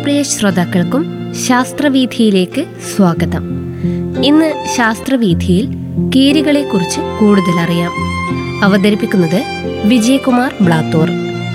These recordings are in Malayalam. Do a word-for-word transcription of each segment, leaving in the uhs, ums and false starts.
പ്രിയ ശ്രോതാക്കൾക്കും ശാസ്ത്രവീഥിയിലേക്ക് സ്വാഗതം. ഇന്ന് ശാസ്ത്രവീഥിയിൽ കീരികളെക്കുറിച്ച് കൂടുതൽ അറിയാം. അവതരിപ്പിക്കുന്നത് വിജയകുമാർ ബ്ലാത്തൂർ.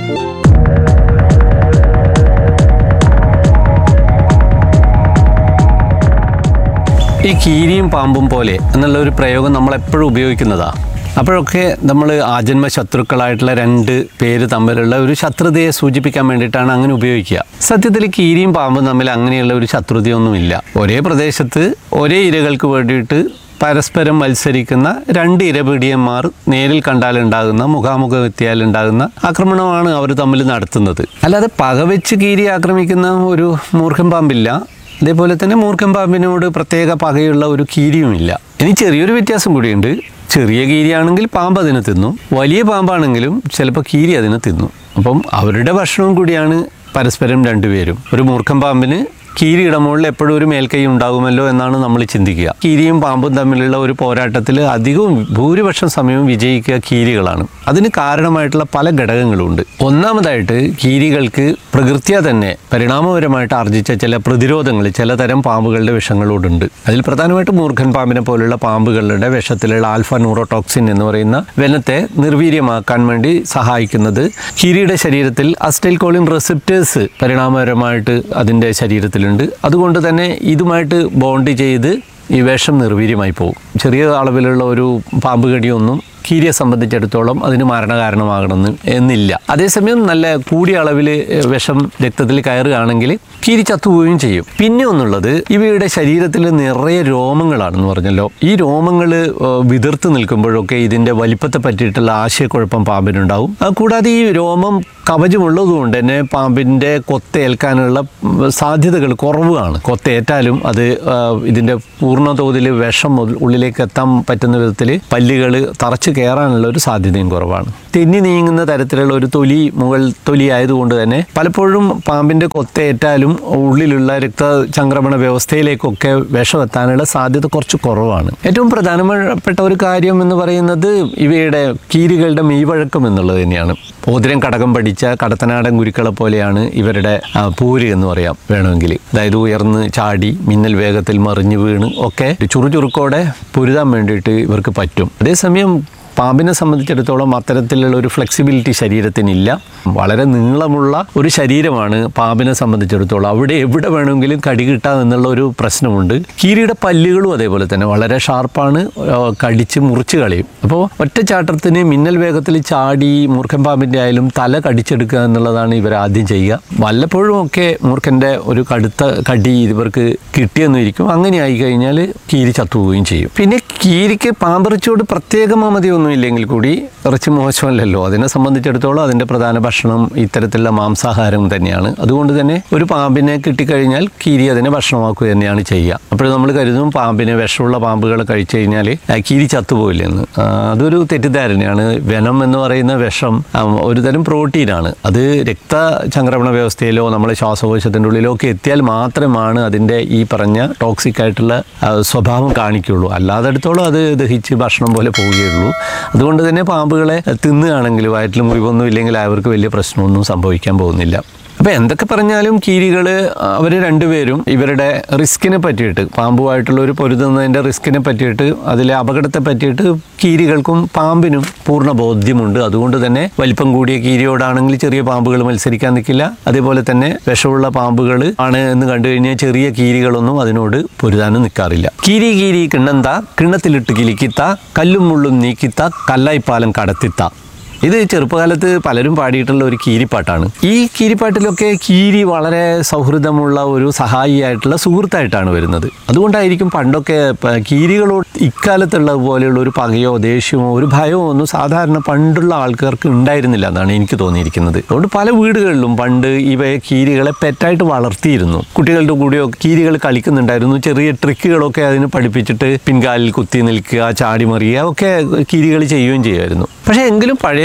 ഈ കീരിയും പാമ്പും പോലെ എന്നുള്ള ഒരു പ്രയോഗം നമ്മളെപ്പോഴും ഉപയോഗിക്കുന്നതാണ്. അപ്പോഴൊക്കെ നമ്മൾ ആജന്മ ശത്രുക്കളായിട്ടുള്ള രണ്ട് പേര് തമ്മിലുള്ള ഒരു ശത്രുതയെ സൂചിപ്പിക്കാൻ വേണ്ടിയിട്ടാണ് അങ്ങനെ ഉപയോഗിക്കുക. സത്യത്തിൽ കീരിയും പാമ്പും തമ്മിൽ അങ്ങനെയുള്ള ഒരു ശത്രുതയൊന്നുമില്ല. ഒരേ പ്രദേശത്ത് ഒരേ ഇരകൾക്ക് വേണ്ടിയിട്ട് പരസ്പരം മത്സരിക്കുന്ന രണ്ട് ഇരപിടിയന്മാർ നേരിൽ കണ്ടാലുണ്ടാകുന്ന മുഖാമുഖം എത്തിയാലുണ്ടാകുന്ന ആക്രമണമാണ് അവർ തമ്മിൽ നടത്തുന്നത്. അല്ലാതെ പകവെച്ച് കീരി ആക്രമിക്കുന്ന ഒരു മൂർഖൻ പാമ്പില്ല. അതേപോലെ തന്നെ മൂർഖൻ പാമ്പിനോട് പ്രത്യേക പകയുള്ള ഒരു കീരിയുമില്ല. ഇനി ചെറിയൊരു വ്യത്യാസം കൂടിയുണ്ട്. ചെറിയ കീരിയാണെങ്കിൽ പാമ്പ് അതിനെ തിന്നും, വലിയ പാമ്പാണെങ്കിലും ചിലപ്പോൾ കീരി അതിനെ തിന്നും. അപ്പം അവരുടെ ഭക്ഷണവും കൂടിയാണ് പരസ്പരം രണ്ടുപേരും. ഒരു മൂർഖൻ പാമ്പിന് കീരിയുടെ മുകളിൽ എപ്പോഴും ഒരു മേൽക്കൈ ഉണ്ടാകുമല്ലോ എന്നാണ് നമ്മൾ ചിന്തിക്കുക. കീരിയും പാമ്പും തമ്മിലുള്ള ഒരു പോരാട്ടത്തിൽ അധികവും ഭൂരിപക്ഷം സമയവും വിജയിക്കുക കീരികളാണ്. അതിന് കാരണമായിട്ടുള്ള പല ഘടകങ്ങളുണ്ട്. ഒന്നാമതായിട്ട് കീരികൾക്ക് പ്രകൃത്യാ തന്നെ പരിണാമപരമായിട്ട് ആർജിച്ച ചില പ്രതിരോധങ്ങൾ ചിലതരം പാമ്പുകളുടെ വിഷങ്ങളോടുണ്ട്. അതിൽ പ്രധാനമായിട്ടും മൂർഖൻ പാമ്പിനെ പോലുള്ള പാമ്പുകളുടെ വിഷത്തിലുള്ള ആൽഫ ന്യൂറോടോക്സിൻ എന്ന് പറയുന്ന വെനത്തെ നിർവീര്യമാക്കാൻ വേണ്ടി സഹായിക്കുന്നത് കീരിയുടെ ശരീരത്തിൽ അസ്റ്റൈൽകോളിൻ റിസപ്റ്റേഴ്സ് പരിണാമപരമായിട്ട് അതിൻ്റെ ശരീരത്തിൽ ണ്ട്. അതുകൊണ്ട് തന്നെ ഇതുമായിട്ട് ബോണ്ട് ചെയ്ത് ഈ വിഷം നിർവീര്യമായി പോകും. ചെറിയ അളവിലുള്ള ഒരു പാമ്പ് കടിയൊന്നും കീരിയെ സംബന്ധിച്ചിടത്തോളം അതിന് മരണകാരണമാകണമെന്ന് എന്നില്ല. അതേസമയം നല്ല കൂടിയ അളവിൽ വിഷം രക്തത്തിൽ കയറുകയാണെങ്കിൽ കീരി ചത്തുപോവുകയും ചെയ്യും. പിന്നെ ഒന്നുള്ളത്, ഇവയുടെ ശരീരത്തിൽ നിറയെ രോമങ്ങളാണെന്ന് പറഞ്ഞല്ലോ. ഈ രോമങ്ങൾ വിതിർത്ത് നിൽക്കുമ്പോഴൊക്കെ ഇതിൻ്റെ വലിപ്പത്തെ പറ്റിയിട്ടുള്ള ആശയക്കുഴപ്പം പാമ്പിനുണ്ടാവും. കൂടാതെ ഈ രോമം കവചമുള്ളതുകൊണ്ട് തന്നെ പാമ്പിൻ്റെ കൊത്തേൽക്കാനുള്ള സാധ്യതകൾ കുറവാണ്. കൊത്തേറ്റാലും അത് ഇതിൻ്റെ പൂർണ്ണതോതിൽ വിഷം ഉള്ളിലേക്ക് എത്താൻ പറ്റുന്ന വിധത്തിൽ പല്ലുകൾ തറച്ച് കയറാനുള്ള ഒരു സാധ്യതയും കുറവാണ്. തെന്നി നീങ്ങുന്ന തരത്തിലുള്ള ഒരു തൊലി മുകൾ തൊലി ആയതുകൊണ്ട് തന്നെ പലപ്പോഴും പാമ്പിൻ്റെ കൊത്തേറ്റാലും ഉള്ളിലുള്ള രക്തചംക്രമണ വ്യവസ്ഥയിലേക്കൊക്കെ വിഷം എത്താനുള്ള സാധ്യത കുറച്ച് കുറവാണ്. ഏറ്റവും പ്രധാനപ്പെട്ട ഒരു കാര്യം എന്ന് പറയുന്നത് ഇവയുടെ കീരികളുടെ മെയ്വഴക്കം എന്നുള്ളത് തന്നെയാണ്. മോതിരം കടകം പഠിച്ച കടത്തനാടൻ ഗുരുക്കളെ പോലെയാണ് ഇവരുടെ പൂര് എന്ന് പറയാം വേണമെങ്കിൽ. അതായത് ഉയർന്ന് ചാടി മിന്നൽ വേഗത്തിൽ മറിഞ്ഞു വീണ് ഒക്കെ ചുറുചുറുക്കോടെ പൊരുതാൻ വേണ്ടിയിട്ട് ഇവർക്ക് പറ്റും. അതേസമയം പാമ്പിനെ സംബന്ധിച്ചിടത്തോളം അത്തരത്തിലുള്ള ഒരു ഫ്ലെക്സിബിലിറ്റി ശരീരത്തിനില്ല. വളരെ നീളമുള്ള ഒരു ശരീരമാണ് പാമ്പിനെ സംബന്ധിച്ചിടത്തോളം. അവിടെ എവിടെ വേണമെങ്കിലും കടി കിട്ടാം എന്നുള്ള ഒരു പ്രശ്നമുണ്ട്. കീരിയുടെ പല്ലുകളും അതേപോലെ തന്നെ വളരെ ഷാർപ്പാണ്, കടിച്ച് മുറിച്ച് കളയും. അപ്പോൾ ഒറ്റച്ചാട്ടത്തിന് മിന്നൽ വേഗത്തിൽ ചാടി മൂർഖൻ പാമ്പിൻ്റെ ആയാലും തല കടിച്ചെടുക്കുക എന്നുള്ളതാണ് ഇവർ ആദ്യം ചെയ്യുക. വല്ലപ്പോഴും ഒക്കെ മൂർഖൻ്റെ ഒരു കടുത്ത കടി ഇവർക്ക് കിട്ടിയെന്നിരിക്കും. അങ്ങനെ ആയി കഴിഞ്ഞാൽ കീരി ചത്തുപോവുകയും ചെയ്യും. പിന്നെ കീരിക്ക് പാമ്പിറച്ചിയോട് പ്രത്യേക മമതയൊന്നും ഇല്ലെങ്കിൽ കൂടി ഇറച്ചി മോശമല്ലല്ലോ. അതിനെ സംബന്ധിച്ചിടത്തോളം അതിൻ്റെ പ്രധാന ഭക്ഷണം ഇത്തരത്തിലുള്ള മാംസാഹാരം തന്നെയാണ്. അതുകൊണ്ട് തന്നെ ഒരു പാമ്പിനെ കിട്ടിക്കഴിഞ്ഞാൽ കീരി അതിനെ ഭക്ഷണമാക്കുക തന്നെയാണ് ചെയ്യുക. അപ്പോൾ നമ്മൾ കരുതും പാമ്പിനെ വിഷമുള്ള പാമ്പുകൾ കഴിച്ചു കഴിഞ്ഞാൽ കീരി ചത്തുപോയില്ലെന്ന്. അതൊരു തെറ്റിദ്ധാരണയാണ്. വെനം എന്ന് പറയുന്ന വിഷം ഒരു തരം പ്രോട്ടീനാണ്. അത് രക്തചംക്രമണ വ്യവസ്ഥയിലോ നമ്മളെ ശ്വാസകോശത്തിൻ്റെ ഉള്ളിലോ ഒക്കെ എത്തിയാൽ മാത്രമാണ് അതിൻ്റെ ഈ പറഞ്ഞ ടോക്സിക് ആയിട്ടുള്ള സ്വഭാവം കാണിക്കുകയുള്ളൂ. അല്ലാതെടുത്തോളം അത് ദഹിച്ച് ഭക്ഷണം പോലെ പോവുകയുള്ളൂ. അതുകൊണ്ട് തന്നെ പാമ്പുകളെ തിന്നുകയാണെങ്കിൽ വയറ്റിൽ മുറിവൊന്നും ഇല്ലെങ്കിൽ അവർക്ക് വലിയ പ്രശ്നമൊന്നും സംഭവിക്കാൻ പോകുന്നില്ല. അപ്പോൾ എന്തൊക്കെ പറഞ്ഞാലും കീരികൾ അവർ രണ്ടുപേരും ഇവരുടെ റിസ്കിനെ പറ്റിയിട്ട്, പാമ്പുമായിട്ടുള്ള ഒരു പൊരുതുന്നതിൻ്റെ റിസ്കിനെ പറ്റിയിട്ട്, അതിലെ അപകടത്തെ പറ്റിയിട്ട് കീരികൾക്കും പാമ്പിനും പൂർണ്ണ ബോധ്യമുണ്ട്. അതുകൊണ്ട് തന്നെ വലിപ്പം കൂടിയ കീരിയോടാണെങ്കിൽ ചെറിയ പാമ്പുകൾ മത്സരിക്കാൻ നിൽക്കില്ല. അതേപോലെ തന്നെ വിഷമുള്ള പാമ്പുകൾ ആണ് എന്ന് കണ്ടു കഴിഞ്ഞാൽ ചെറിയ കീരികളൊന്നും അതിനോട് പൊരുതാനും നിൽക്കാറില്ല. കീരി കീരി കിണ്ണന്ത കിണ്ണത്തിലിട്ട് കിലിക്കിത്ത കല്ലും മുള്ളും നീക്കിത്ത കല്ലായിപ്പാലം കടത്തിത്ത. ഇത് ചെറുപ്പകാലത്ത് പലരും പാടിയിട്ടുള്ള ഒരു കീരിപ്പാട്ടാണ്. ഈ കീരിപ്പാട്ടിലൊക്കെ കീരി വളരെ സൗഹൃദമുള്ള ഒരു സഹായിയായിട്ടുള്ള സുഹൃത്തായിട്ടാണ് വരുന്നത്. അതുകൊണ്ടായിരിക്കും പണ്ടൊക്കെ കീരികളോട് ഇക്കാലത്തുള്ളത് പോലെയുള്ള ഒരു പകയോ ദേഷ്യമോ ഒരു ഭയമോ ഒന്നും സാധാരണ പണ്ടുള്ള ആൾക്കാർക്ക് ഉണ്ടായിരുന്നില്ല എന്നാണ് എനിക്ക് തോന്നിയിരിക്കുന്നത്. അതുകൊണ്ട് പല വീടുകളിലും പണ്ട് ഇവയെ കീരികളെ പെറ്റായിട്ട് വളർത്തിയിരുന്നു. കുട്ടികളുടെ കൂടെയോ കീരികൾ കളിക്കുന്നുണ്ടായിരുന്നു. ചെറിയ ട്രിക്കുകളൊക്കെ അതിന് പഠിപ്പിച്ചിട്ട് പിൻകാലിൽ കുത്തി നിൽക്കുക, ചാടി മറിയുക ഒക്കെ കീരികൾ ചെയ്യുകയും ചെയ്യുമായിരുന്നു. പക്ഷേ എങ്കിലും പഴയ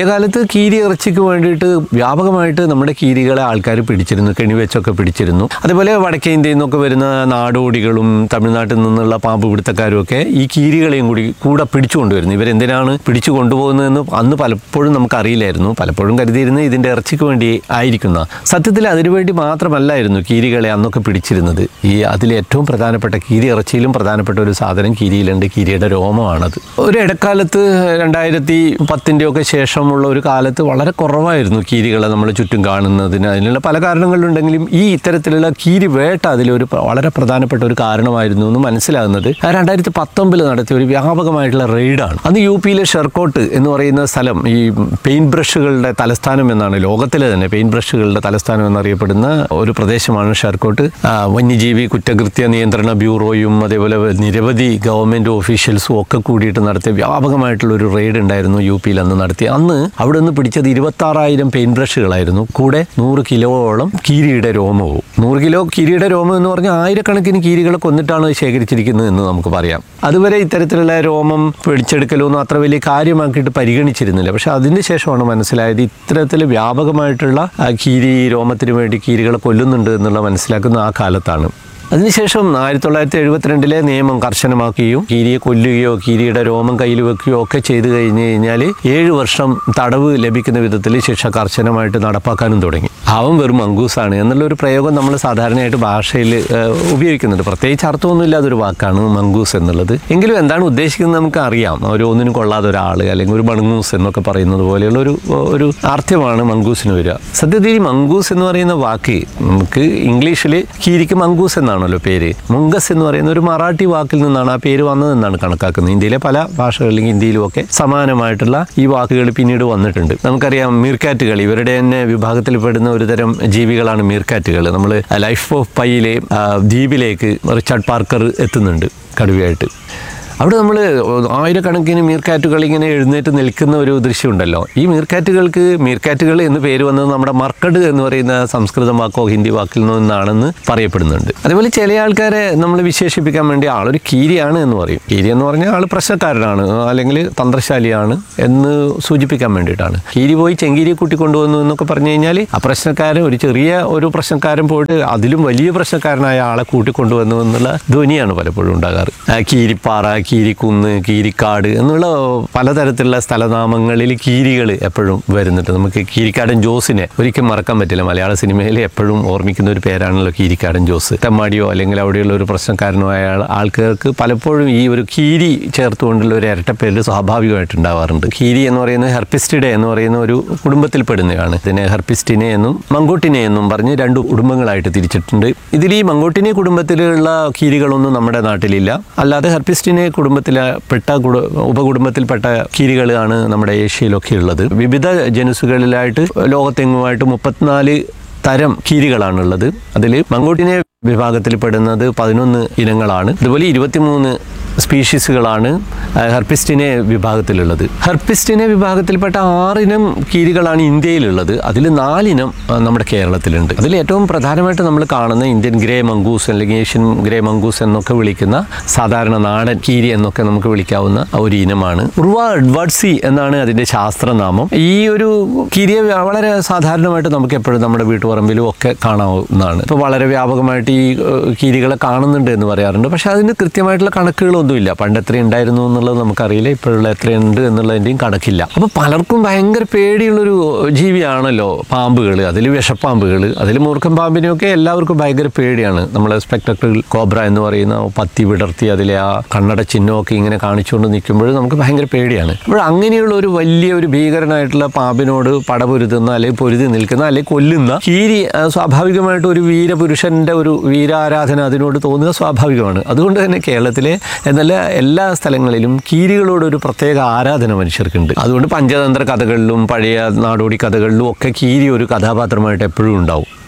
കാലത്ത് കീരി ഇറച്ചിക്ക് വേണ്ടിയിട്ട് വ്യാപകമായിട്ട് നമ്മുടെ കീരികളെ ആൾക്കാർ പിടിച്ചിരുന്നു, കെണിവെച്ചൊക്കെ പിടിച്ചിരുന്നു. അതുപോലെ വടക്കേ ഇന്ത്യയിൽ നിന്നൊക്കെ വരുന്ന നാടോടികളും തമിഴ്നാട്ടിൽ നിന്നുള്ള പാമ്പ് പിടുത്തക്കാരും ഒക്കെ ഈ കീരികളെയും കൂടി കൂടെ പിടിച്ചു കൊണ്ടുവരുന്നു. ഇവരെന്തിനാണ് പിടിച്ചു കൊണ്ടുപോകുന്നതെന്ന് അന്ന് പലപ്പോഴും നമുക്കറിയില്ലായിരുന്നു. പലപ്പോഴും കരുതിയിരുന്നത് ഇതിൻ്റെ ഇറച്ചിക്ക് വേണ്ടി ആയിരിക്കുന്ന. സത്യത്തിൽ അതിനുവേണ്ടി മാത്രമല്ലായിരുന്നു കീരികളെ അന്നൊക്കെ പിടിച്ചിരുന്നത്. ഈ അതിൽ ഏറ്റവും പ്രധാനപ്പെട്ട കീരി ഇറച്ചിയിലും പ്രധാനപ്പെട്ട ഒരു സാധനം കീരിയിലുണ്ട്, കീരിയുടെ രോമമാണത്. ഒരു ഇടക്കാലത്ത് രണ്ടായിരത്തി പത്തിൻ്റെ ഒക്കെ ശേഷമുള്ള ഒരു കാലത്ത് വളരെ കുറവായിരുന്നു കീരികളെ നമ്മൾ ചുറ്റും കാണുന്നതിന്. അതിനുള്ള പല കാരണങ്ങളുണ്ടെങ്കിലും ഈ ഇത്തരത്തിലുള്ള കീരി വേട്ട അതിലൊരു വളരെ പ്രധാനപ്പെട്ട ഒരു കാരണമായിരുന്നു എന്ന് മനസ്സിലാകുന്നത് രണ്ടായിരത്തി പത്തൊമ്പതിൽ നടത്തിയ ഒരു വ്യാപകമായിട്ടുള്ള റെയ്ഡാണ്. അന്ന് യു പിയിലെ ഷെർക്കോട്ട് എന്ന് പറയുന്ന സ്ഥലം ഈ പെയിന്റ് ബ്രഷുകളുടെ തലസ്ഥാനം എന്നാണ്, ലോകത്തിലെ തന്നെ പെയിന്റ് ബ്രഷുകളുടെ തലസ്ഥാനം എന്നറിയപ്പെടുന്ന ഒരു പ്രദേശമാണ് ഷെർക്കോട്ട്. വന്യജീവി കുറ്റകൃത്യ നിയന്ത്രണ ബ്യൂറോയും അതേപോലെ നിരവധി ഗവൺമെൻറ് ഓഫീഷ്യൽസും ഒക്കെ കൂടിയിട്ട് നടത്തിയ വ്യാപകമായിട്ടുള്ള ഒരു റെയ്ഡ് ഉണ്ടായിരുന്നു യു പിയിൽ അന്ന് നടത്തി. അന്ന് അവിടെ നിന്ന് പിടിച്ചത് ഇരുപത്താറായിരം പെയിന്റ് ബ്രഷുകളായിരുന്നു, കൂടെ നൂറ് കിലോയോളം കീരിയുടെ രോമവും. നൂറ് കിലോ കീരിയുടെ രോമം എന്ന് പറഞ്ഞാൽ ആയിരക്കണക്കിന് കീരികളെ കൊന്നിട്ടാണ് ശേഖരിച്ചിരിക്കുന്നത് എന്ന് നമുക്ക് പറയാം. അതുവരെ ഇത്തരത്തിലുള്ള രോമം പിടിച്ചെടുക്കലൊന്നും അത്ര വലിയ കാര്യമാക്കിയിട്ട് പരിഗണിച്ചിരുന്നില്ല. പക്ഷെ അതിന് ശേഷമാണ് മനസ്സിലായത് ഇത്തരത്തിൽ വ്യാപകമായിട്ടുള്ള കീരി രോമത്തിന് വേണ്ടി കീരികളെ കൊല്ലുന്നുണ്ട് എന്നുള്ള മനസ്സിലാക്കുന്ന ആ കാലത്താണ്. അതിനുശേഷം ആയിരത്തി തൊള്ളായിരത്തി എഴുപത്തിരണ്ടിലെ നിയമം കർശനമാക്കുകയും കീരിയെ കൊല്ലുകയോ കീരിയുടെ രോമം കയ്യിൽ വെക്കുകയോ ഒക്കെ ചെയ്തു കഴിഞ്ഞ് കഴിഞ്ഞാൽ ഏഴ് വർഷം തടവ് ലഭിക്കുന്ന വിധത്തിൽ ശിക്ഷ കർശനമായിട്ട് നടപ്പാക്കാനും തുടങ്ങി. അവൻ വെറും മങ്കൂസാണ് എന്നുള്ളൊരു പ്രയോഗം നമ്മൾ സാധാരണയായിട്ട് ഭാഷയിൽ ഉപയോഗിക്കുന്നുണ്ട്. പ്രത്യേകിച്ച് അർത്ഥമൊന്നുമില്ലാതൊരു വാക്കാണ് മങ്കൂസ് എന്നുള്ളത്. എങ്കിലും എന്താണ് ഉദ്ദേശിക്കുന്നത് നമുക്ക് അറിയാം. ഒരു ഒന്നിനും കൊള്ളാത്ത ഒരാൾ അല്ലെങ്കിൽ ഒരു മൺകൂസ് എന്നൊക്കെ പറയുന്നത് പോലെയുള്ള ഒരു ഒരു അർത്ഥമാണ് മങ്കൂസിന് വരിക. സത്യത്തിൽ ഈ മങ്കൂസ് എന്ന് പറയുന്ന വാക്ക് നമുക്ക് ഇംഗ്ലീഷിൽ കീരിക്ക് മങ്കൂസ് എന്നാണ് ണല്ലോ പേര്. മുങ്കസ് എന്ന് പറയുന്ന ഒരു മറാഠി വാക്കിൽ നിന്നാണ് ആ പേര് വന്നതെന്നാണ് കണക്കാക്കുന്നത്. ഇന്ത്യയിലെ പല ഭാഷകളിലും ഹിന്ദിയിലും ഒക്കെ സമാനമായിട്ടുള്ള ഈ വാക്കുകൾ പിന്നീട് വന്നിട്ടുണ്ട്. നമുക്കറിയാം മീർക്കാറ്റുകൾ ഇവരുടെ തന്നെ വിഭാഗത്തിൽപ്പെടുന്ന ഒരു തരം ജീവികളാണ് മീർക്കാറ്റുകൾ. നമ്മൾ ലൈഫ് ഓഫ് പൈയിലെ ദ്വീപിലേക്ക് റിച്ചാർഡ് പാർക്കർ എത്തുന്നുണ്ട് കടുവയായിട്ട്. അവിടെ നമ്മൾ ആയിരക്കണക്കിന് മീർക്കാറ്റുകൾ ഇങ്ങനെ എഴുന്നേറ്റ് നിൽക്കുന്ന ഒരു ദൃശ്യമുണ്ടല്ലോ. ഈ മീർക്കാറ്റുകൾക്ക് മീർക്കാറ്റുകൾ എന്ന് പേര് വന്നത് നമ്മുടെ മർക്കഡ് എന്ന് പറയുന്ന സംസ്കൃത വാക്കോ ഹിന്ദി വാക്കിൽ നിന്നാണെന്ന് പറയപ്പെടുന്നുണ്ട്. അതേപോലെ ചില ആൾക്കാരെ നമ്മൾ വിശേഷിപ്പിക്കാൻ വേണ്ടി ആളൊരു കീരിയാണ് എന്ന് പറയും. കീരി എന്ന് പറഞ്ഞാൽ ആൾ പ്രശ്നക്കാരനാണ് അല്ലെങ്കിൽ തന്ത്രശാലിയാണ് എന്ന് സൂചിപ്പിക്കാൻ വേണ്ടിയിട്ടാണ്. കീരി പോയി ചെങ്കീരിയെ കൂട്ടിക്കൊണ്ടുവന്നു എന്നൊക്കെ പറഞ്ഞു കഴിഞ്ഞാൽ ആ പ്രശ്നക്കാരൻ ഒരു ചെറിയ ഒരു പ്രശ്നക്കാരൻ പോയിട്ട് അതിലും വലിയ പ്രശ്നക്കാരനായ ആളെ കൂട്ടിക്കൊണ്ടുവന്നു എന്നുള്ള ധ്വനിയാണ് പലപ്പോഴും ഉണ്ടാകാറ്. കീരിപ്പാറ, കീരിക്കുന്ന്, കീരിക്കാട് എന്നുള്ള പലതരത്തിലുള്ള സ്ഥലനാമങ്ങളിൽ കീരികൾ എപ്പോഴും വരുന്നുണ്ട്. നമുക്ക് കീരിക്കാടൻ ജോസിനെ ഒരിക്കലും മറക്കാൻ പറ്റില്ല. മലയാള സിനിമയിൽ എപ്പോഴും ഓർമ്മിക്കുന്ന ഒരു പേരാണല്ലോ കീരിക്കാടൻ ജോസ്. തെമ്മാടിയോ അല്ലെങ്കിൽ അവിടെയുള്ള ഒരു പ്രശ്നക്കാരനോ ആയ ആൾക്കാർക്ക് പലപ്പോഴും ഈ ഒരു കീരി ചേർത്തുകൊണ്ടുള്ള ഒരു ഇരട്ടപ്പേര് സ്വാഭാവികമായിട്ട് ഉണ്ടാവാറുണ്ട്. കീരി എന്ന് പറയുന്നത് ഹെർപ്പിസ്റ്റിഡെ എന്ന് പറയുന്ന ഒരു കുടുംബത്തിൽപ്പെടുന്നതാണ്. ഇതിനെ ഹെർപ്പിസ്റ്റിനെ എന്നും മങ്കോട്ടിനെ എന്നും പറഞ്ഞ് രണ്ട് കുടുംബങ്ങളായിട്ട് തിരിച്ചിട്ടുണ്ട്. ഇതിൽ ഈ മങ്കോട്ടിനെ കുടുംബത്തിലുള്ള കീരികളൊന്നും നമ്മുടെ നാട്ടിലില്ല. അല്ലാതെ ഹെർപ്പിസ്റ്റിനെ കുടുംബത്തിലെ പെട്ട ഉപകുടുംബത്തിൽപ്പെട്ട കീരികളാണ് നമ്മുടെ ഏഷ്യയിലൊക്കെ ഉള്ളത്. വിവിധ ജനുസുകളിലായിട്ട് ലോകത്തെങ്ങുമായിട്ട് മുപ്പത്തിനാല് തരം കീരികളാണുള്ളത്. അതിൽ മങ്കോട്ടിനെ വിഭാഗത്തിൽപ്പെടുന്നത് പതിനൊന്ന് ഇനങ്ങളാണ്. അതുപോലെ ഇരുപത്തിമൂന്ന് സ്പീഷീസുകളാണ് ഹെർപ്പിസ്റ്റിനെ വിഭാഗത്തിലുള്ളത്. ഹെർപ്പിസ്റ്റിനെ വിഭാഗത്തിൽപ്പെട്ട ആറിനം കീരികളാണ് ഇന്ത്യയിലുള്ളത്. അതിൽ നാലിനം നമ്മുടെ കേരളത്തിലുണ്ട്. അതിൽ ഏറ്റവും പ്രധാനമായിട്ട് നമ്മൾ കാണുന്ന ഇന്ത്യൻ ഗ്രേ മങ്കൂസ് അല്ലെങ്കിൽ ഏഷ്യൻ ഗ്രേ മങ്കൂസ് എന്നൊക്കെ വിളിക്കുന്ന സാധാരണ നാടൻ കീരി എന്നൊക്കെ നമുക്ക് വിളിക്കാവുന്ന ഒരു ഇനമാണ്. ഉർവ എഡ്വേർഡ്സി എന്നാണ് അതിൻ്റെ ശാസ്ത്രനാമം. ഈ ഒരു കീരിയെ വളരെ സാധാരണമായിട്ട് നമുക്ക് എപ്പോഴും നമ്മുടെ വീട്ടുപറമ്പിലും ഒക്കെ കാണാവുന്നതാണ്. ഇപ്പോൾ വളരെ വ്യാപകമായിട്ട് ഈ കീരികളെ കാണുന്നുണ്ട് എന്ന് പറയാറുണ്ട്. പക്ഷേ അതിന് കൃത്യമായിട്ടുള്ള കണക്കുകളൊന്നുമില്ല. പണ്ട് എത്ര ഉണ്ടായിരുന്നു എന്നുള്ളത് നമുക്കറിയില്ല. ഇപ്പോഴുള്ള എത്രയുണ്ട് എന്നുള്ളതിൻ്റെയും കണക്കില്ല. അപ്പോൾ പലർക്കും ഭയങ്കര പേടിയുള്ളൊരു ജീവിയാണല്ലോ പാമ്പുകൾ. അതിൽ വിഷപ്പാമ്പുകൾ, അതിൽ മൂർഖൻ പാമ്പിനെയൊക്കെ എല്ലാവർക്കും ഭയങ്കര പേടിയാണ്. നമ്മളെ സ്പെക്ടക്കിൾ കോബ്ര എന്ന് പറയുന്ന പത്തി വിടർത്തി അതിലെ ആ കണ്ണട ചിഹ്നമൊക്കെ ഇങ്ങനെ കാണിച്ചുകൊണ്ട് നിൽക്കുമ്പോൾ നമുക്ക് ഭയങ്കര പേടിയാണ്. അപ്പോൾ അങ്ങനെയുള്ള ഒരു വലിയ ഒരു ഭീകരനായിട്ടുള്ള പാമ്പിനോട് പടപൊരുതുന്ന അല്ലെങ്കിൽ പൊരുതി നിൽക്കുന്ന അല്ലെങ്കിൽ കൊല്ലുന്ന കീരി സ്വാഭാവികമായിട്ട് ഒരു വീരപുരുഷൻ്റെ ഒരു വീരാരാധന അതിനോട് തോന്നുക സ്വാഭാവികമാണ്. അതുകൊണ്ട് തന്നെ കേരളത്തിലെ എന്നല്ല എല്ലാ സ്ഥലങ്ങളിലും കീരികളോടൊരു പ്രത്യേക ആരാധന മനുഷ്യർക്കുണ്ട്. അതുകൊണ്ട് പഞ്ചതന്ത്ര കഥകളിലും പഴയ നാടോടി കഥകളിലും ഒക്കെ കീരി ഒരു കഥാപാത്രമായിട്ട് എപ്പോഴും ഉണ്ടാവും.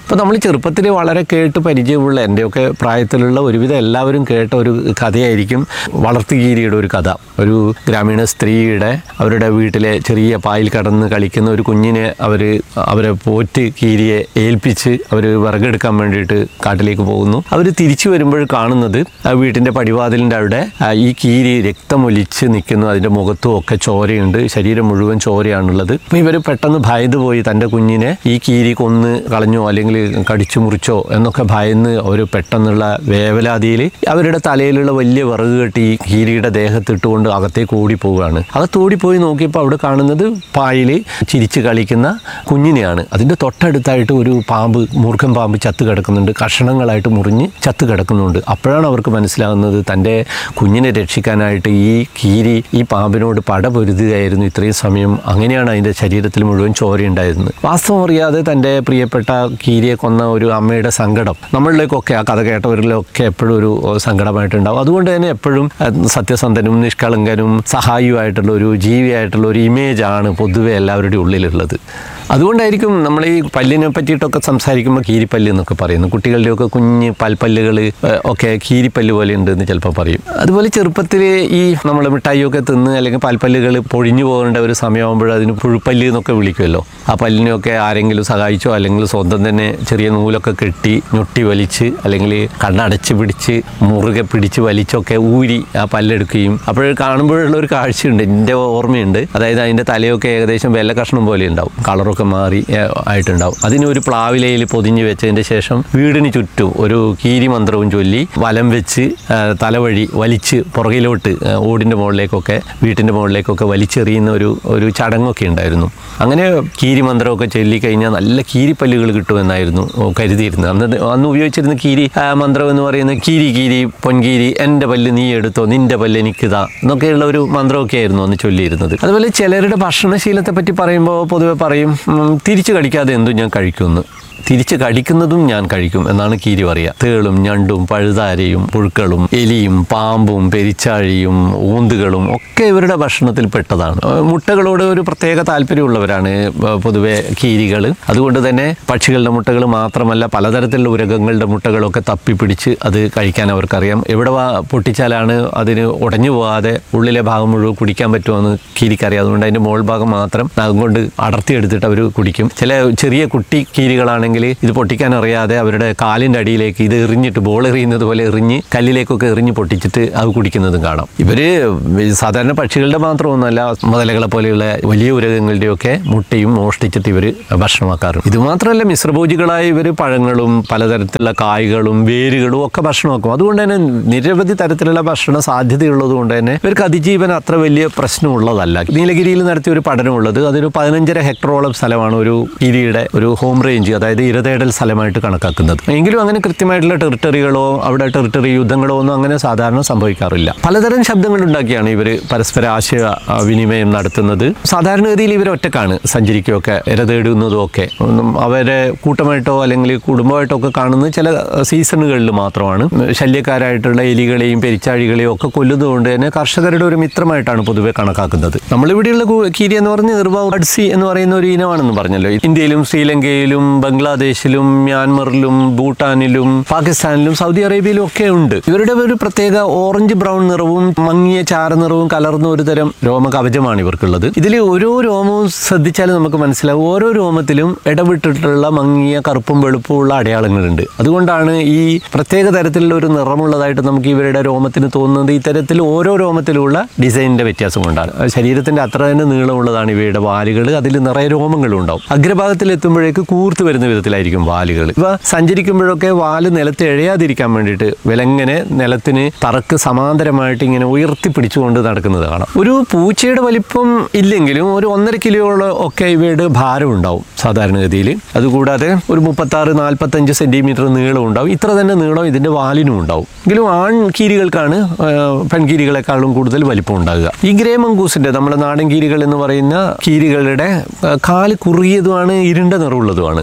അപ്പോൾ നമ്മൾ ചെറുപ്പത്തിൽ വളരെ കേട്ട് പരിചയമുള്ള എൻ്റെയൊക്കെ പ്രായത്തിലുള്ള ഒരുവിധം എല്ലാവരും കേട്ട ഒരു കഥയായിരിക്കും വളർത്തുകീരിയുടെ ഒരു കഥ. ഒരു ഗ്രാമീണ സ്ത്രീയുടെ അവരുടെ വീട്ടിലെ ചെറിയ പായിൽ കടന്ന് കളിക്കുന്ന ഒരു കുഞ്ഞിനെ അവർ അവരെ പോറ്റ് കീരിയെ ഏൽപ്പിച്ച് അവർ വിറകെടുക്കാൻ വേണ്ടിയിട്ട് കാട്ടിലേക്ക് പോകുന്നു. അവർ തിരിച്ചു വരുമ്പോൾ കാണുന്നത് ആ വീട്ടിൻ്റെ പടിവാതിലിൻ്റെ അവിടെ ഈ കീരി രക്തമൊലിച്ച് നിൽക്കുന്നു. അതിൻ്റെ മുഖത്തും ഒക്കെ ചോരയുണ്ട്, ശരീരം മുഴുവൻ ചോരയാണുള്ളത്. അപ്പോൾ ഇവർ പെട്ടെന്ന് ഭയന്നു പോയി തൻ്റെ കുഞ്ഞിനെ ഈ കീരി കൊന്ന് കളഞ്ഞോ അല്ലെങ്കിൽ കടിച്ചു മുറിച്ചോ എന്നൊക്കെ ഭയന്ന് അവർ പെട്ടെന്നുള്ള വേവലാതിയിൽ അവരുടെ തലയിലുള്ള വലിയ വിറക് കെട്ടി ഈ കീരിയുടെ ദേഹത്തിട്ടുകൊണ്ട് അകത്തേക്ക് ഓടിപ്പോവുകയാണ്. അകത്ത് ഓടിപ്പോയി നോക്കിയപ്പോൾ അവിടെ കാണുന്നത് പായിൽ ചിരിച്ച് കളിക്കുന്ന കുഞ്ഞിനെയാണ്. അതിൻ്റെ തൊട്ടടുത്തായിട്ട് ഒരു പാമ്പ്, മൂർഖൻ പാമ്പ് ചത്ത് കിടക്കുന്നുണ്ട്, കഷണങ്ങളായിട്ട് മുറിഞ്ഞ് ചത്ത് കിടക്കുന്നുണ്ട്. അപ്പോഴാണ് അവർക്ക് മനസ്സിലാകുന്നത് തൻ്റെ കുഞ്ഞിനെ രക്ഷിക്കാനായിട്ട് ഈ കീരി ഈ പാമ്പിനോട് പട പൊരുതുകയായിരുന്നു ഇത്രയും സമയം. അങ്ങനെയാണ് അതിൻ്റെ ശരീരത്തിൽ മുഴുവൻ ചോരയുണ്ടായിരുന്നത്. വാസ്തവം അറിയാതെ തൻ്റെ പ്രിയപ്പെട്ട കീരിയെ കൊന്ന ഒരു അമ്മയുടെ സങ്കടം നമ്മളിലേക്കൊക്കെ, ആ കഥ കേട്ടവരിലൊക്കെ എപ്പോഴും ഒരു സങ്കടമായിട്ടുണ്ടാവും. അതുകൊണ്ട് തന്നെ എപ്പോഴും സത്യസന്ധനും നിഷ്കളങ്കനും സഹായിയുമായിട്ടുള്ള ഒരു ജീവിയായിട്ടുള്ള ഒരു ഇമേജാണ് പൊതുവെ എല്ലാവരുടെയും ഉള്ളിലുള്ളത്. അതുകൊണ്ടായിരിക്കും നമ്മൾ ഈ പല്ലിനെ പറ്റിയിട്ടൊക്കെ സംസാരിക്കുമ്പോൾ കീരിപ്പല്ല് എന്നൊക്കെ പറയുന്നു. കുട്ടികളുടെയൊക്കെ കുഞ്ഞ് പൽപ്പല്ലുകൾ ഒക്കെ കീരിപ്പല്ല് പോലെ ഉണ്ട് എന്ന് ചിലപ്പോൾ പറയും. അതുപോലെ ചെറുപ്പത്തിൽ ഈ നമ്മൾ മിഠായിയൊക്കെ തിന്ന് അല്ലെങ്കിൽ പൽപ്പല്ലുകൾ പൊഴിഞ്ഞു പോകേണ്ട ഒരു സമയമാകുമ്പോൾ അതിന് പുഴുപ്പല്ല് എന്നൊക്കെ വിളിക്കുമല്ലോ. ആ പല്ലിനെയൊക്കെ ആരെങ്കിലും സഹായിച്ചോ അല്ലെങ്കിൽ സ്വന്തം തന്നെ ചെറിയ നൂലൊക്കെ കെട്ടി ഞൊട്ടി വലിച്ച് അല്ലെങ്കിൽ കണ്ണടച്ച് പിടിച്ച് മുറുകെ പിടിച്ച് വലിച്ചൊക്കെ ഊരി ആ പല്ലെടുക്കുകയും അപ്പോൾ കാണുമ്പോഴുള്ള ഒരു കാഴ്ചയുണ്ട്, എൻ്റെ ഓർമ്മയുണ്ട്. അതായത് അതിൻ്റെ തലയൊക്കെ ഏകദേശം വെള്ള കഷ്ണം പോലെ ഉണ്ടാവും, കളറൊക്കെ മാറി ആയിട്ടുണ്ടാവും. അതിനൊരു പ്ലാവിലയിൽ പൊതിഞ്ഞ് വെച്ചതിൻ്റെ ശേഷം വീടിന് ചുറ്റും ഒരു കീരി മന്ത്രവും ചൊല്ലി വലം വെച്ച് തലവഴി വലിച്ച് പുറകിലോട്ട് ഓടിൻ്റെ മുകളിലേക്കൊക്കെ വീട്ടിൻ്റെ മുകളിലേക്കൊക്കെ വലിച്ചെറിയുന്ന ഒരു ഒരു ചടങ്ങൊക്കെ ഉണ്ടായിരുന്നു. അങ്ങനെ കീരി മന്ത്രമൊക്കെ ചൊല്ലിക്കഴിഞ്ഞാൽ നല്ല കീരിപ്പല്ലുകൾ കിട്ടുമെന്നായിരുന്നു കരുതിയിരുന്നത്. അന്ന് അന്ന് ഉപയോഗിച്ചിരുന്ന കീരി മന്ത്രം എന്ന് പറയുന്നത് കീരി കീരി പൊൻകീരി എൻ്റെ പല്ല് നീ എടുത്തോ, നിൻ്റെ പല്ല് എനിക്കിതാ എന്നൊക്കെയുള്ള ഒരു മന്ത്രമൊക്കെ ആയിരുന്നു അന്ന് ചൊല്ലിയിരുന്നത്. അതുപോലെ ചിലരുടെ ഭക്ഷണശീലത്തെ പറ്റി പറയുമ്പോൾ പൊതുവെ പറയും തിരിച്ചു കടിക്കാതെ എന്തും ഞാൻ കഴിക്കുമെന്ന്. തിരിച്ച് കടിക്കുന്നതും ഞാൻ കഴിക്കും എന്നാണ് കീരി പറയുക. തേളും ഞണ്ടും പഴുതാരയും പുഴുക്കളും എലിയും പാമ്പും പെരിച്ചാഴിയും ഊന്തുകളും ഒക്കെ ഇവരുടെ ഭക്ഷണത്തിൽ പെട്ടതാണ്. മുട്ടകളോട് ഒരു പ്രത്യേക താല്പര്യമുള്ളവരാണ് പൊതുവെ കീരികൾ. അതുകൊണ്ട് തന്നെ പക്ഷികളുടെ മുട്ടകൾ മാത്രമല്ല പലതരത്തിലുള്ള ഉരകങ്ങളുടെ മുട്ടകളൊക്കെ തപ്പിപ്പിടിച്ച് അത് കഴിക്കാൻ അവർക്കറിയാം. എവിടെ പൊട്ടിച്ചാലാണ് അതിന് ഉടഞ്ഞു പോകാതെ ഉള്ളിലെ ഭാഗം മുഴുവൻ കുടിക്കാൻ പറ്റുമെന്ന് കീരിക്കറിയാം. അതുകൊണ്ട് അതിൻ്റെ മോൾ ഭാഗം മാത്രം നഖം കൊണ്ട് അടർത്തിയെടുത്തിട്ട് അവർ കുടിക്കും. ചില ചെറിയ കുട്ടി കീരികളാണെങ്കിൽ ഇത് പൊട്ടിക്കാൻ അറിയാതെ അവരുടെ കാലിൻ്റെ അടിയിലേക്ക് ഇത് എറിഞ്ഞിട്ട് ബോൾ എറിയുന്നത് പോലെ എറിഞ്ഞ് കല്ലിലേക്കൊക്കെ എറിഞ്ഞ് പൊട്ടിച്ചിട്ട് അത് കുടിക്കുന്നതും കാണാം. ഇവർ സാധാരണ പക്ഷികളുടെ മാത്രമൊന്നുമല്ല, മുതലകളെ പോലെയുള്ള വലിയ ഉരകങ്ങളുടെയൊക്കെ മുട്ടയും മോഷ്ടിച്ചിട്ട് ഇവർ ഭക്ഷണമാക്കാറുണ്ട്. ഇതുമാത്രമല്ല മിശ്രഭോജികളായ ഇവർ പഴങ്ങളും പലതരത്തിലുള്ള കായ്കളും വേരുകളും ഒക്കെ ഭക്ഷണമാക്കും. അതുകൊണ്ട് തന്നെ നിരവധി തരത്തിലുള്ള ഭക്ഷണ സാധ്യതയുള്ളത് കൊണ്ട് തന്നെ ഇവർക്ക് അതിജീവനം അത്ര വലിയ പ്രശ്നമുള്ളതല്ല. നീലഗിരിയിൽ നടത്തിയ ഒരു പഠനമുള്ളത് അതൊരു പതിനഞ്ചര ഹെക്ടറോളം സ്ഥലമാണ് ഒരു കീരിയുടെ ഒരു ഹോം റേഞ്ച്, അതായത് ഇരതേടൽ സ്ഥലമായിട്ട് കണക്കാക്കുന്നത്. എങ്കിലും അങ്ങനെ കൃത്യമായിട്ടുള്ള ടെറിട്ടറികളോ അവിടെ ടെറിട്ടറി യുദ്ധങ്ങളോ ഒന്നും അങ്ങനെ സാധാരണ സംഭവിക്കാറില്ല. പലതരം ശബ്ദങ്ങൾ ഉണ്ടാക്കിയാണ് ഇവർ പരസ്പര ആശയ വിനിമയം നടത്തുന്നത്. സാധാരണഗതിയിൽ ഇവർ ഒറ്റക്കാണ് സഞ്ചരിക്കുകയൊക്കെ ഇരതേടുന്നതും ഒക്കെ. അവരെ കൂട്ടമായിട്ടോ അല്ലെങ്കിൽ കുടുംബമായിട്ടോ ഒക്കെ കാണുന്നത് ചില സീസണുകളിൽ മാത്രമാണ്. ശല്യക്കാരായിട്ടുള്ള എലികളെയും പെരിച്ചാഴികളെയും ഒക്കെ കൊല്ലുന്നതുകൊണ്ട് തന്നെ കർഷകരുടെ ഒരു മിത്രമായിട്ടാണ് പൊതുവെ കണക്കാക്കുന്നത്. നമ്മളിവിടെയുള്ള കീരി എന്ന് പറഞ്ഞ് നിർവാഡ്സി എന്ന് പറയുന്ന ഒരു ഇനമാണെന്ന് പറഞ്ഞല്ലോ. ഇന്ത്യയിലും ശ്രീലങ്കയിലും ബംഗ്ലാദേശിലും മ്യാൻമറിലും ഭൂട്ടാനിലും പാകിസ്ഥാനിലും സൗദി അറേബ്യയിലും ഒക്കെ ഉണ്ട്. ഇവരുടെ ഒരു പ്രത്യേക ഓറഞ്ച് ബ്രൗൺ നിറവും മങ്ങിയ ചാര നിറവും കലർന്ന ഒരു തരം രോമകവചമാണ് ഇവർക്കുള്ളത്. ഇതിൽ ഓരോ രോമവും ശ്രദ്ധിച്ചാൽ നമുക്ക് മനസ്സിലാവും, ഓരോ രോമത്തിലും ഇടവിട്ടിട്ടുള്ള മങ്ങിയ കറുപ്പും വെളുപ്പും ഉള്ള അടയാളങ്ങളുണ്ട്. അതുകൊണ്ടാണ് ഈ പ്രത്യേക തരത്തിലുള്ള ഒരു നിറമുള്ളതായിട്ട് നമുക്ക് ഇവരുടെ രോമത്തിന് തോന്നുന്നത്. ഇത്തരത്തിൽ ഓരോ രോമത്തിലുള്ള ഡിസൈനിന്റെ വ്യത്യാസം കൊണ്ടാണ്. ശരീരത്തിന്റെ അത്ര തന്നെ നീളമുള്ളതാണ് ഇവയുടെ വാലുകൾ. അതിൽ നിറയെ രോമങ്ങളും ഉണ്ടാവും. അഗ്രഭാഗത്തിൽ എത്തുമ്പോഴേക്ക് കൂർത്ത് വരുന്ന വിധത്തിലായിരിക്കും വാലുകൾ. ഇവ സഞ്ചരിക്കുമ്പോഴൊക്കെ വാല് നിലത്ത് എഴയാതിരിക്കാൻ വേണ്ടിയിട്ട് വിലങ്ങനെ നിലത്തിന് തറക്ക് സമാന്തരമായിട്ട് ഇങ്ങനെ ഉയർത്തി പിടിച്ചുകൊണ്ട് നടക്കുന്നത് കാണാം. ഒരു പൂച്ചയുടെ വലിപ്പം ഇല്ലെങ്കിലും ഒരു ഒന്നര കിലോയോളം ഒക്കെ ഇവയുടെ ഭാരം ഉണ്ടാവും സാധാരണഗതിയിൽ. അതുകൂടാതെ ഒരു മുപ്പത്താറ് നാൽപ്പത്തഞ്ച് സെന്റിമീറ്റർ നീളം ഉണ്ടാവും. ഇത്ര തന്നെ നീളം ഇതിന്റെ വാലിനും ഉണ്ടാവും. എങ്കിലും ആൺ കീരികൾക്കാണ് പെൺകീരികളെക്കാളും കൂടുതൽ വലിപ്പം ഉണ്ടാകുക. ഈ ഗ്രേ മംഗൂസിന്റെ നമ്മുടെ നാടൻ കീരികൾ എന്ന് പറയുന്ന കീരികളുടെ കാല് കുറുകിയതുമാണ്, ഇരുണ്ട നിറമുള്ളതുമാണ്. ഇവരുടെ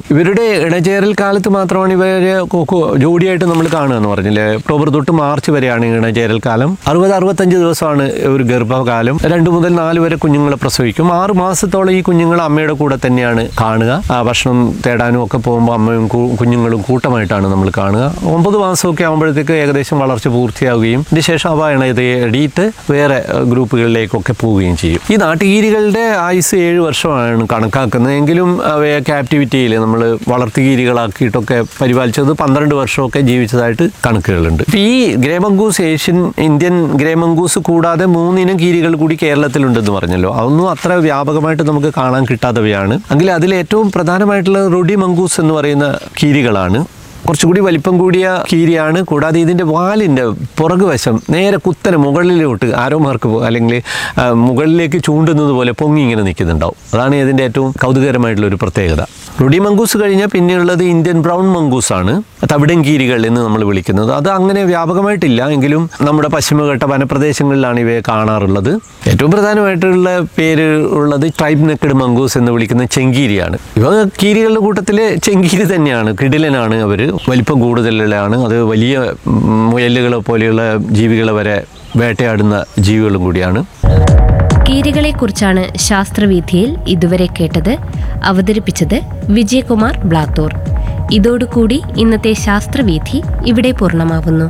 പൊതുവെ ഇണചേരൽ കാലത്ത് മാത്രമാണ് ഇവരെ ജോഡിയായിട്ട് നമ്മൾ കാണുക എന്ന് പറഞ്ഞില്ലേ. ഒക്ടോബർ തൊട്ട് മാർച്ച് വരെയാണ് ഇണചേരൽ കാലം. അറുപത് അറുപത്തഞ്ച് ദിവസമാണ് ഒരു ഗർഭകാലം. രണ്ട് മുതൽ നാല് വരെ കുഞ്ഞുങ്ങളെ പ്രസവിക്കും. ആറ് മാസത്തോളം ഈ കുഞ്ഞുങ്ങൾ അമ്മയുടെ കൂടെ തന്നെയാണ് കാണുക. ഭക്ഷണം തേടാനും ഒക്കെ പോകുമ്പോൾ അമ്മയും കുഞ്ഞുങ്ങളും കൂട്ടമായിട്ടാണ് നമ്മൾ കാണുക. ഒമ്പത് മാസമൊക്കെ ആകുമ്പോഴത്തേക്ക് ഏകദേശം വളർച്ച പൂർത്തിയാവുകയും അതിനുശേഷം അവ ഇണയടിയിട്ട് വേറെ ഗ്രൂപ്പുകളിലേക്കൊക്കെ പോവുകയും ചെയ്യും. ഈ നാട്ടുകീരികളുടെ ആയുസ് ഏഴ് വർഷമാണ് കണക്കാക്കുന്നത്. എങ്കിലും അവയെ ക്യാപ്റ്റിവിറ്റിയിൽ നമ്മൾ വളർത്തുകീരികളാക്കിയിട്ടൊക്കെ പരിപാലിച്ചത് പന്ത്രണ്ട് വർഷമൊക്കെ ജീവിച്ചതായിട്ട് കണക്കുകളുണ്ട്. ഈ grey mongoose, Asian Indian grey mongoose കൂടാതെ മൂന്നിനം കീരികൾ കൂടി കേരളത്തിലുണ്ടെന്ന് പറഞ്ഞല്ലോ. അതൊന്നും അത്ര വ്യാപകമായിട്ട് നമുക്ക് കാണാൻ കിട്ടാത്തവയാണ്. എങ്കിൽ അതിൽ ഏറ്റവും പ്രധാനമായിട്ടുള്ള റൊഡി മംഗൂസ് എന്ന് പറയുന്ന കീരികളാണ്. കുറച്ചുകൂടി വലിപ്പം കൂടിയ കീരിയാണ്. കൂടാതെ ഇതിൻ്റെ വാലിൻ്റെ പുറകുവശം നേരെ കുത്തനെ മുകളിലോട്ട് ആരോമാർക്ക് അല്ലെങ്കിൽ മുകളിലേക്ക് ചൂണ്ടുന്നത് പോലെ പൊങ്ങി ഇങ്ങനെ നിൽക്കുന്നുണ്ടാവും. അതാണ് ഇതിൻ്റെ ഏറ്റവും കൗതുകരമായിട്ടുള്ള ഒരു പ്രത്യേകത. റൊഡി മംഗൂസ് കഴിഞ്ഞാൽ പിന്നെയുള്ളത് ഇന്ത്യൻ ബ്രൗൺ മംഗൂസാണ്, തവിടൻ കീരികൾ എന്ന് നമ്മൾ വിളിക്കുന്നത്. അത് അങ്ങനെ വ്യാപകമായിട്ടില്ല, എങ്കിലും നമ്മുടെ പശ്ചിമഘട്ട വനപ്രദേശങ്ങളിലാണ് ഇവയെ കാണാറുള്ളത്. ഏറ്റവും പ്രധാനമായിട്ടുള്ള പേര് ഉള്ളത് ട്രൈബ് നെക്കഡ് മംഗൂസ് എന്ന് വിളിക്കുന്ന ചെങ്കീരിയാണ്. ഇവ കീരികളുടെ കൂട്ടത്തിൽ ചെങ്കീരി തന്നെയാണ്. കിടിലനാണ് അവർ, വലിപ്പം കൂടുതലാണ്. അത് വലിയ മുയലുകളെ പോലെയുള്ള ജീവികളെ വരെ വേട്ടയാടുന്ന ജീവികളും കൂടിയാണ്. കീരികളെക്കുറിച്ചാണ് ശാസ്ത്രവീഥിയിൽ ഇതുവരെ കേട്ടത്. അവതരിപ്പിച്ചത് വിജയകുമാർ ബ്ലാത്തൂർ. ഇതോടുകൂടി ഇന്നത്തെ ശാസ്ത്രവീഥി ഇവിടെ പൂർണ്ണമാവുന്നു.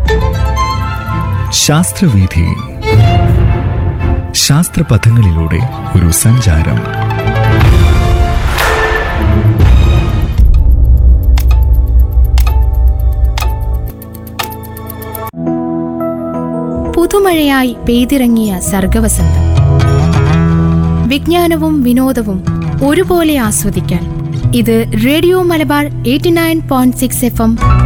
ശാസ്ത്രവീഥി, ശാസ്ത്രപഥങ്ങളിലൂടെ ഒരു സഞ്ചാരം. പുതുമഴയായി പെയ്തിറങ്ങിയ സർഗവസന്തം. വിജ്ഞാനവും വിനോദവും ഒരുപോലെ ആസ്വദിക്കാൻ ഇത് radio Malabar eighty nine point six F M